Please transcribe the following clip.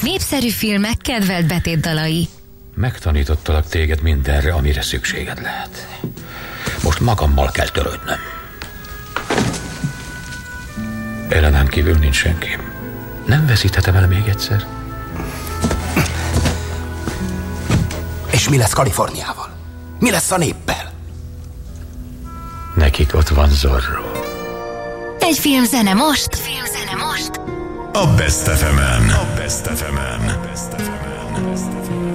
Népszerű filmek kedvelt betétdalai. Megtanítottalak téged mindenre, amire szükséged lehet. Most magammal kell törődnöm. Ellenám kívül nincs senki. Nem veszíthetem el még egyszer. És mi lesz Kaliforniával? Mi lesz a néppel? Nekik ott van Zorro. Egy filmzene most. A Best FM-en.